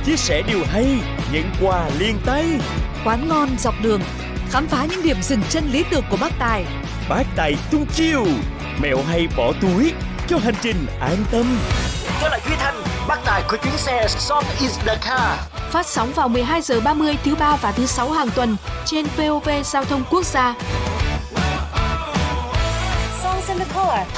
chia sẻ điều hay, nhận quà liền tay. Quán ngon dọc đường, khám phá những điểm dừng chân lý tưởng của bác Tài. Bác Tài tung chiêu, mẹo hay bỏ túi cho hành trình an tâm. Tôi là Duy Thanh, bác Tài của chuyến xe Song is the car. Phát sóng vào 12 giờ 30 thứ ba và thứ sáu hàng tuần trên VOV Giao thông Quốc gia. Songs in the car.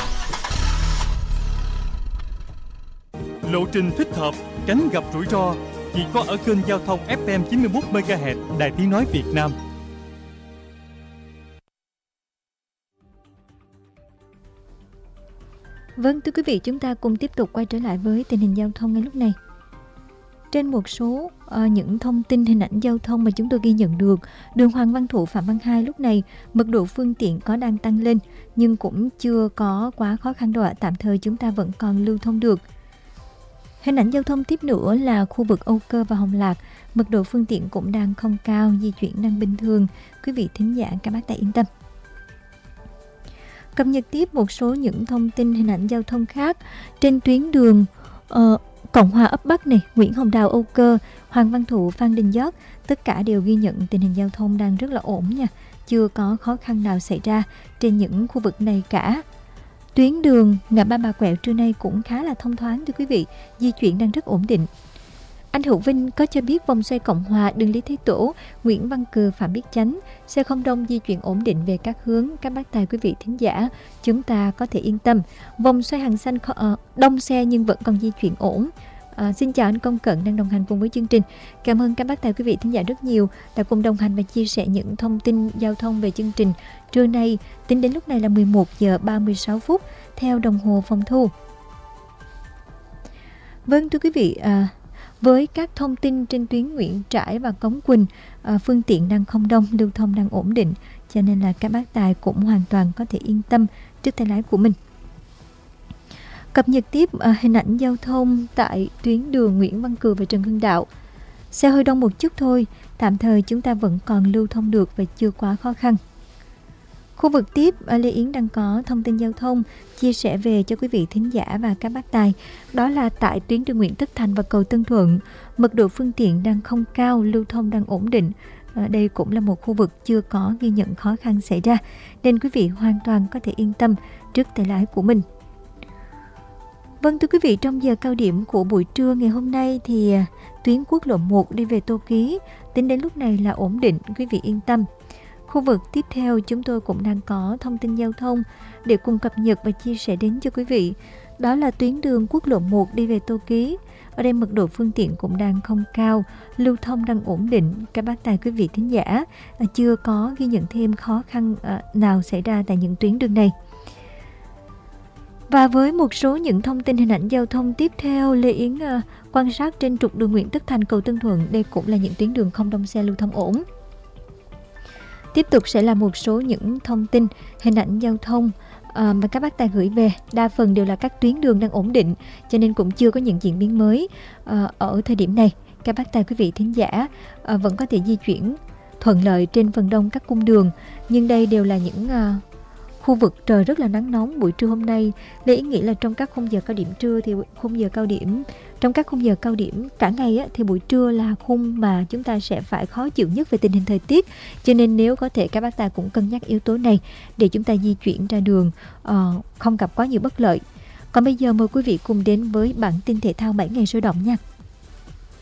Lộ trình thích hợp, tránh gặp rủi ro chỉ có ở kênh giao thông FM 91 MHz Đài Tiếng nói Việt Nam. Vâng, thưa quý vị, chúng ta cùng tiếp tục quay trở lại với tình hình giao thông ngay lúc này. Trên một số những thông tin hình ảnh giao thông mà chúng tôi ghi nhận được, đường Hoàng Văn Thụ Phạm Văn Hai lúc này mật độ phương tiện có đang tăng lên nhưng cũng chưa có quá khó khăn đâu ạ. Tạm thời chúng ta vẫn còn lưu thông được. Hình ảnh giao thông tiếp nữa là khu vực Âu Cơ và Hồng Lạc, mật độ phương tiện cũng đang không cao, di chuyển đang bình thường. Quý vị thính giả các bác tài yên tâm. Cập nhật tiếp một số những thông tin hình ảnh giao thông khác trên tuyến đường Cộng Hòa ấp Bắc này, Nguyễn Hồng Đào Âu Cơ, Hoàng Văn Thụ Phan Đình Giót, tất cả đều ghi nhận tình hình giao thông đang rất là ổn nha, chưa có khó khăn nào xảy ra trên những khu vực này cả. Tuyến đường ngã ba Bà Quẹo trưa nay cũng khá là thông thoáng thưa quý vị, di chuyển đang rất ổn định. Anh Hữu Vinh có cho biết vòng xoay Cộng Hòa, đường Lý Thái Tổ, Nguyễn Văn Cừ, Phạm Biết Chánh, xe không đông di chuyển ổn định về các hướng. Các bác tài quý vị thính giả, chúng ta có thể yên tâm. Vòng xoay Hàng Xanh đông xe nhưng vẫn còn di chuyển ổn. Xin chào anh Công Cận đang đồng hành cùng với chương trình. Cảm ơn các bác tài quý vị thính giả rất nhiều đã cùng đồng hành và chia sẻ những thông tin giao thông về chương trình trưa nay. Tính đến lúc này là 11 giờ 36 phút theo đồng hồ phòng thu. Vâng thưa quý vị, với các thông tin trên tuyến Nguyễn Trãi và Cống Quỳnh, phương tiện đang không đông, lưu thông đang ổn định, cho nên là các bác tài cũng hoàn toàn có thể yên tâm trước tay lái của mình. Cập nhật tiếp hình ảnh giao thông tại tuyến đường Nguyễn Văn Cừ và Trần Hưng Đạo. Xe hơi đông một chút thôi, tạm thời chúng ta vẫn còn lưu thông được và chưa quá khó khăn. Khu vực tiếp, Lê Yến đang có thông tin giao thông chia sẻ về cho quý vị thính giả và các bác tài. Đó là tại tuyến đường Nguyễn Tất Thành và cầu Tân Thuận, mật độ phương tiện đang không cao, lưu thông đang ổn định. Đây cũng là một khu vực chưa có ghi nhận khó khăn xảy ra, nên quý vị hoàn toàn có thể yên tâm trước tay lái của mình. Vâng thưa quý vị, trong giờ cao điểm của buổi trưa ngày hôm nay thì tuyến quốc lộ 1 đi về Tô Ký tính đến lúc này là ổn định, quý vị yên tâm. Khu vực tiếp theo chúng tôi cũng đang có thông tin giao thông để cùng cập nhật và chia sẻ đến cho quý vị. Đó là tuyến đường quốc lộ 1 đi về Tô Ký. Ở đây mật độ phương tiện cũng đang không cao, lưu thông đang ổn định. Các bác tài quý vị thính giả chưa có ghi nhận thêm khó khăn nào xảy ra tại những tuyến đường này. Và với một số những thông tin hình ảnh giao thông tiếp theo, Lê Yến quan sát trên trục đường Nguyễn Tất Thành cầu Tân Thuận, đây cũng là những tuyến đường không đông xe, lưu thông ổn. Tiếp tục sẽ là một số những thông tin hình ảnh giao thông mà các bác tài gửi về. Đa phần đều là các tuyến đường đang ổn định, cho nên cũng chưa có những diễn biến mới ở thời điểm này. Các bác tài quý vị thính giả vẫn có thể di chuyển thuận lợi trên phần đông các cung đường, nhưng đây đều là những khu vực trời rất là nắng nóng. Buổi trưa hôm nay, Lê Yến nghĩ là trong các khung giờ cao điểm trưa thì trong các khung giờ cao điểm cả ngày thì buổi trưa là khung mà chúng ta sẽ phải khó chịu nhất về tình hình thời tiết, cho nên nếu có thể các bác tài cũng cân nhắc yếu tố này để chúng ta di chuyển ra đường không gặp quá nhiều bất lợi. Còn bây giờ mời quý vị cùng đến với bản tin thể thao 7 ngày sôi động nha.